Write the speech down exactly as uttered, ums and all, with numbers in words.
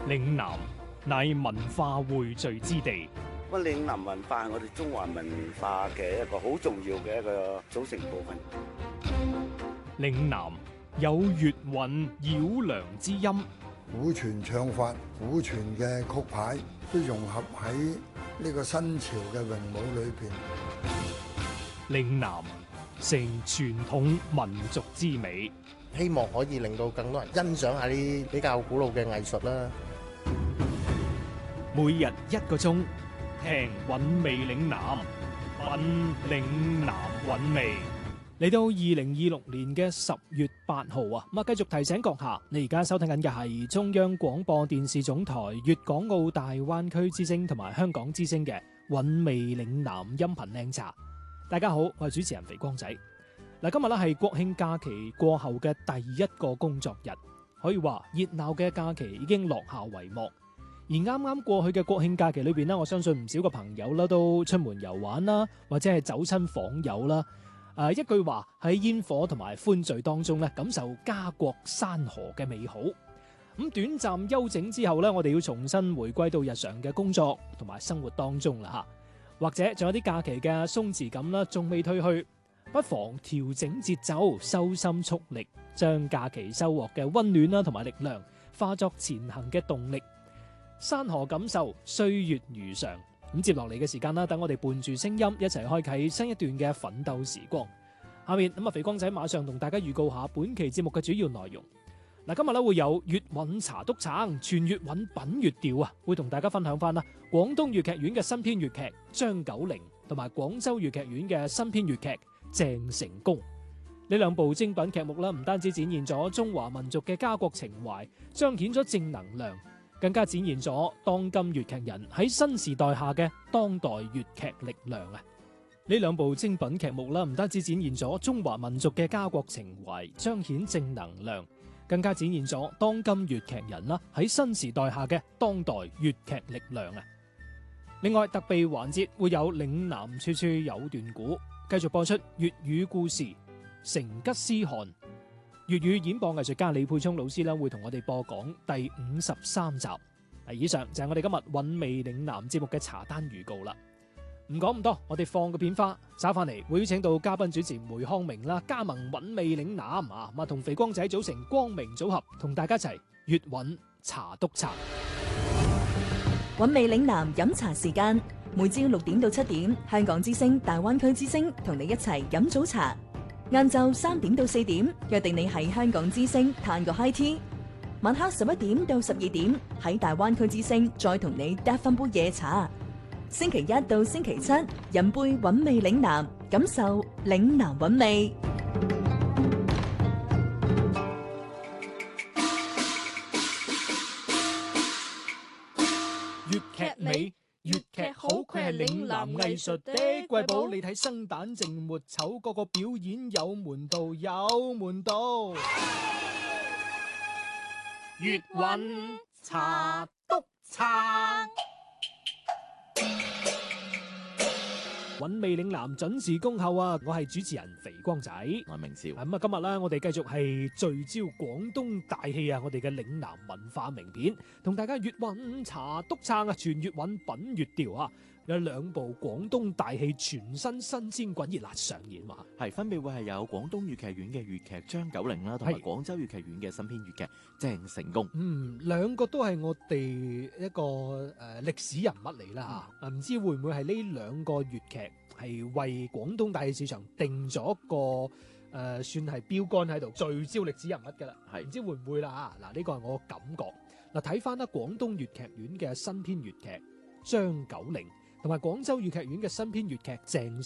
嶺南乃文化匯聚之地。 咁嶺南文化係我哋中華文化嘅一個好重要嘅一個組成部分。 嶺南有粵韻繞梁之音， 古傳唱法、古傳嘅曲牌都融合喺呢個新潮嘅詠舞裏邊。 嶺南成傳統民族之美， 希望可以令到更多人欣賞下啲比較古老嘅藝術啦。 每日一個鐘，聽韻味嶺南，品嶺南韻味。嚟到二零二六年嘅十月八號啊，咁啊繼續提醒閣下，你而家收聽緊嘅係中央廣播電視總台粵港澳大灣區之聲同埋香港之聲嘅韻味嶺南音頻靚茶。大家好，我係主持人肥光仔。嗱，今日咧係國慶假期過後嘅第一個工作日，可以話熱鬧嘅假期已經落下帷幕。而啱啱過去嘅國慶假期裏邊咧，我相信唔少嘅朋友啦都出門遊玩啦，或者係走親訪友啦。誒、呃，一句話喺煙火同埋歡聚當中咧，感受家國山河嘅美好。咁短暫休整之後咧，我哋要重新回歸到日常嘅工作同埋生活當中啦吓。或者仲有啲假期嘅鬆弛感啦，仲未退去，不妨調整節奏，收心蓄力，將假期收穫嘅溫暖啦同埋力量化作前行嘅動力。山河感受，歲月如常。咁接落嚟嘅時間啦，等我哋伴住聲音一齊開啟新一段嘅奮鬥時光。下面咁啊，肥光仔馬上同大家預告下本期節目嘅主要內容。嗱，今日咧會有粵韻茶篤撐，全粵韻品粵調啊，會同大家分享翻啦廣東粵劇院嘅新編粵劇張九齡，同埋廣州粵劇院嘅新編粵劇鄭成功。呢兩部精品劇目啦，唔單止展現咗中華民族嘅家國情懷，彰顯咗正能量，更加展現咗當今粵劇人喺新時代下嘅當代粵劇力量啊！呢兩部精品劇目啦，唔單止展現咗中華民族嘅家國情懷，彰顯正能量，更加展現咗當今粵劇人啦喺新時代下嘅當代粵劇力量啊！另外特備環節會有嶺南處處有段古，繼續播出粵語故事《成吉思汗》。粵語演播藝術家李沛聰老師啦，會同我哋播講第五十三集。以上就係我哋今日韻味嶺南節目嘅茶單預告啦。唔講咁多，我哋放個片花，稍翻嚟會邀請到嘉賓主持梅康明啦，加盟韻味嶺南啊，咁啊同肥光仔組成光明組合，同大家一齊粵韻茶篤撐。 韻味嶺南飲茶時間，每朝六點到七點，香港之聲、大灣區之聲同你一齊飲早茶。晏晝三點到四點，約定你喺香港之聲嘆個 high tea。晚黑十一點到十二點，喺大灣區之聲再同你嗒翻杯夜茶。星期一到星期七，飲杯韻味嶺南，感受嶺南韻味。 粵劇美，粵劇好，佢係嶺南藝術的瑰寶。你睇生旦淨末丑，個個表演有門道，有門道。粵韻茶篤撐，韻味嶺南準時恭候啊！我係主持人肥光仔， 我係明少。 咁啊，今日咧，我哋繼續係聚焦廣東大戲啊！我哋嘅嶺南文化名片，同大家粵韻茶篤撐啊，全粵韻品粵調啊！有兩部廣東大戲全新新鮮滾熱辣上演嘛， 係分別會係有廣東粵劇院嘅粵劇張九齡啦，同埋廣州粵劇院嘅新編粵劇鄭成功。 嗯，兩個都係我哋一個誒、呃、歷史人物嚟啦嚇，唔、嗯、知會唔會係呢兩個粵劇係為廣東大戲市場定咗一個誒、呃、算係標杆喺度聚焦歷史人物㗎啦，係唔知會唔會啦嚇？嗱，呢個係我感覺。嗱，睇翻啦，廣東粵劇院嘅新編粵劇張九齡，同埋廣州粵劇院嘅新編粵劇鄭